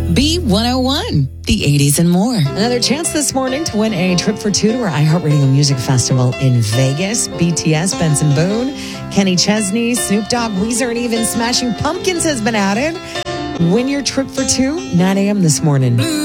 B101, the 80s and more. Another chance this morning to win a trip for two to our iHeartRadio Music Festival in Vegas. BTS, Benson Boone, Kenny Chesney, Snoop Dogg, Weezer, and even Smashing Pumpkins has been added. Win your trip for two, 9 a.m. this morning.